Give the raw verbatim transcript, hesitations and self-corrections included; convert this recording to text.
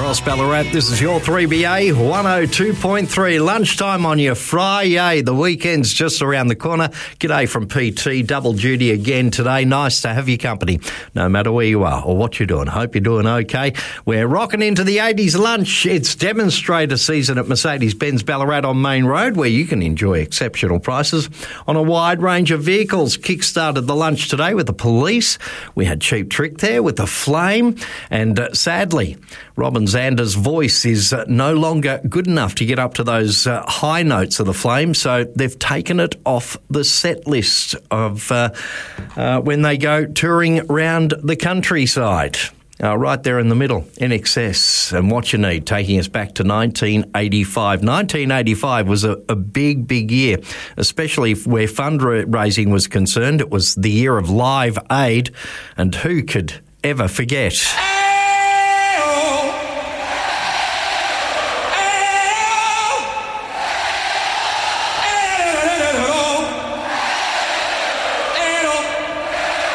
across Ballarat. This is your three B A one oh two point three. Lunchtime on your Friday. The weekend's just around the corner. G'day from P T. Double duty again today. Nice to have your company, no matter where you are or what you're doing. Hope you're doing okay. We're rocking into the eighties lunch. It's demonstrator season at Mercedes-Benz Ballarat on Main Road, where you can enjoy exceptional prices on a wide range of vehicles. Kick-started the lunch today with the police. We had Cheap Trick there with the Flame. And uh, sadly, Robin Zander's voice is uh, no longer good enough to get up to those uh, high notes of the Flame, so they've taken it off the set list of uh, uh, when they go touring round the countryside. Uh, right there in the middle, N X S and What You Need, taking us back to nineteen eighty-five. nineteen eighty-five was a, a big, big year, especially where fundraising was concerned. It was the year of Live Aid, and who could ever forget?